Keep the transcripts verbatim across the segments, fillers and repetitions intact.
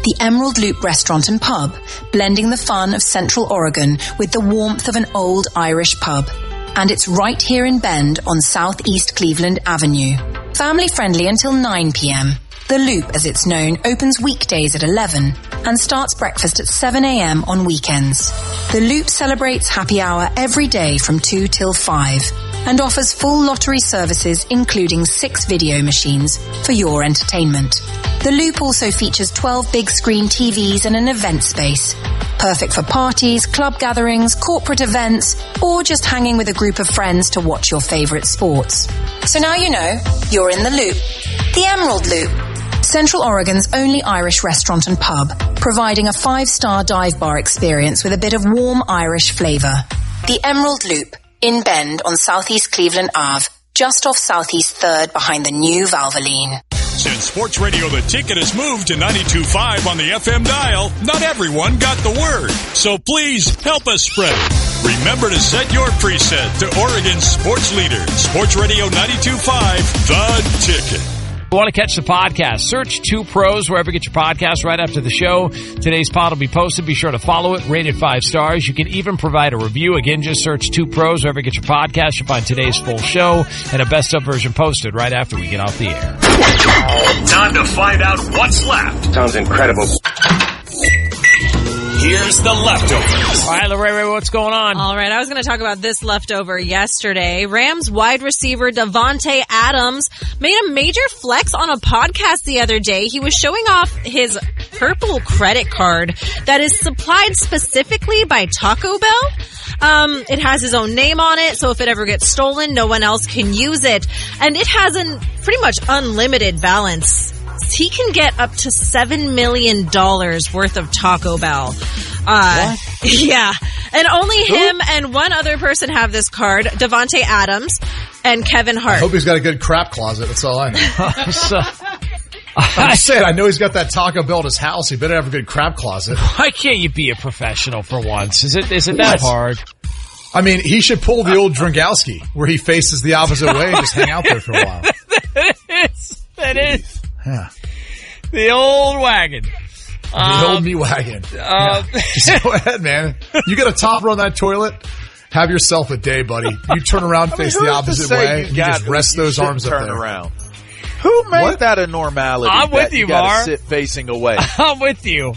the Emerald Loop Restaurant and Pub, blending the fun of Central Oregon with the warmth of an old Irish pub. And it's right here in Bend on Southeast Cleveland Avenue. Family friendly until nine p.m. The Loop, as it's known, opens weekdays at eleven and starts breakfast at seven a.m. on weekends. The Loop celebrates happy hour every day from two till five and offers full lottery services, including six video machines for your entertainment. The Loop also features twelve big screen T Vs and an event space. Perfect for parties, club gatherings, corporate events, or just hanging with a group of friends to watch your favorite sports. So now you know, you're in the Loop. The Emerald Loop. Central Oregon's only Irish restaurant and pub, providing a five-star dive bar experience with a bit of warm Irish flavor. The Emerald Loop, in Bend on Southeast Cleveland Avenue, just off Southeast third behind the new Valvoline. Since Sports Radio The Ticket has moved to ninety-two point five on the F M dial, not everyone got the word. So please help us spread it. Remember to set your preset to Oregon's sports leader, Sports Radio ninety-two point five, The Ticket. If you want to catch the podcast, search Two Pros wherever you get your podcast right after the show. Today's pod will be posted. Be sure to follow it, rate it five stars. You can even provide a review. Again, just search Two Pros wherever you get your podcast. You'll find today's full show and a best of version posted right after we get off the air. Time to find out what's left. Sounds incredible. Here's the leftovers. All right, Lorraine, what's going on? All right, I was going to talk about this leftover yesterday. Rams wide receiver Davante Adams made a major flex on a podcast the other day. He was showing off his purple credit card that is supplied specifically by Taco Bell. Um, it has his own name on it, so if it ever gets stolen, no one else can use it. And it has a pretty much unlimited balance. He can get up to seven million dollars worth of Taco Bell. Uh, what? Yeah. And only him Ooh. and one other person have this card, Davante Adams and Kevin Hart. I hope he's got a good crap closet. That's all I know. so, I'm just saying, I know he's got that Taco Bell at his house. He better have a good crap closet. Why can't you be a professional for once? Is it, is it that hard? I mean, he should pull the old Drangowski where he faces the opposite way and just hang out there for a while. That is. That is. Yeah. The old wagon. The um, old me wagon. Uh, yeah. Just go ahead, man. You got a topper on that toilet? Have yourself a day, buddy. You turn around, I mean, face the opposite way, you, you just rest those arms up there. Around. Who made what? that a normality? I'm with that you, you gotta Mar. Sit facing away. I'm with you.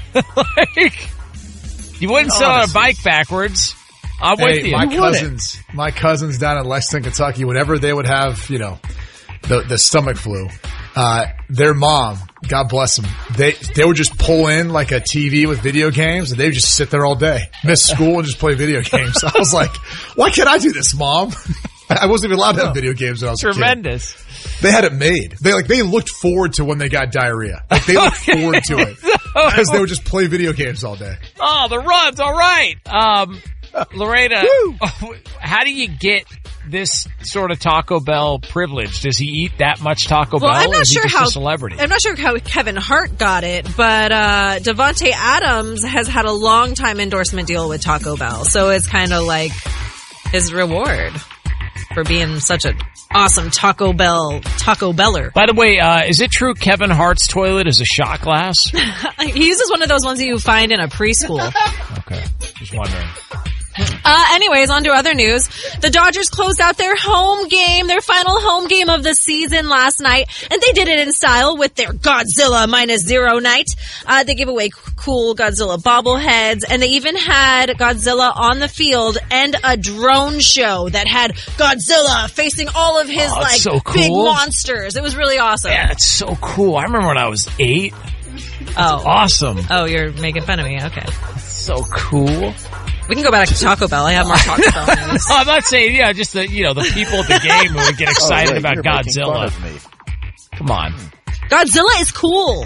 Like, you wouldn't sit on a bike backwards. I'm hey, with you. My you cousins, wouldn't. my cousins down in Lexington, Kentucky, whenever they would have, you know, the the stomach flu, uh, their mom, God bless them, they they would just pull in like a T V with video games and they would just sit there all day, miss school and just play video games. I was like, why can't I do this, Mom? I wasn't even allowed to have video games when I was Tremendous. a kid. They had it made. They like they looked forward to when they got diarrhea. Like they looked forward to it because they would just play video games all day. Oh, the runs, all right. Um, Lorena, how do you get this sort of Taco Bell privilege? Does he eat that much Taco well, Bell? I'm not or is sure he just how a celebrity? I'm not sure how Kevin Hart got it, but uh Davante Adams has had a long time endorsement deal with Taco Bell, so it's kind of like his reward for being such an awesome Taco Bell Taco Beller. By the way, uh is it true Kevin Hart's toilet is a shot glass? He uses one of those ones that you find in a preschool. Okay, just wondering. Uh, anyways, on to other news. The Dodgers closed out their home game, their final home game of the season last night, and they did it in style with their Godzilla minus zero night. Uh, they gave away cool Godzilla bobbleheads, and they even had Godzilla on the field and a drone show that had Godzilla facing all of his, oh, like, so cool. big monsters. It was really awesome. Yeah, it's so cool. I remember when I was eight. That's oh. awesome. Oh, you're making fun of me. Okay. So cool. We can go back to Taco Bell. I have more Taco Bell news. No, I'm not saying, yeah, just the, you know, the people at the game who would get excited oh, wait, about you're Godzilla. Making fun of me. Come on. Godzilla is cool.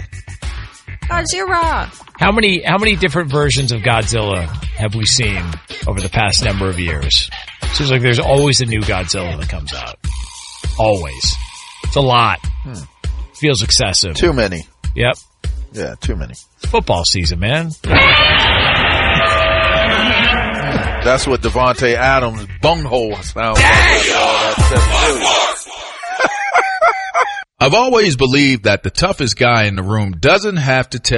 Godzilla. How many, how many different versions of Godzilla have we seen over the past number of years? Seems like there's always a new Godzilla that comes out. Always. It's a lot. Hmm. Feels excessive. Too many. Yep. Yeah, too many. It's football season, man. That's what Davante Adams' bunghole sounds like. I've always believed that the toughest guy in the room doesn't have to tell